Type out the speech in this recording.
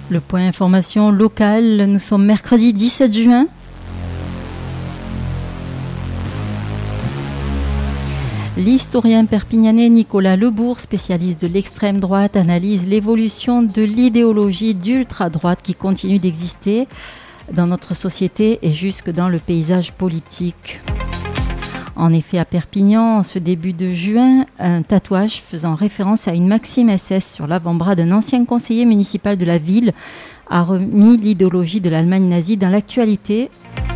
Le point information locale, nous sommes mercredi 17 juin. L'historien perpignanais Nicolas Lebourg, spécialiste de l'extrême droite, analyse l'évolution de l'idéologie d'ultra-droite qui continue d'exister dans notre société et jusque dans le paysage politique. En effet, à Perpignan, en ce début de juin, un tatouage faisant référence à une maxime SS sur l'avant-bras d'un ancien conseiller municipal de la ville a remis l'idéologie de l'Allemagne nazie dans l'actualité.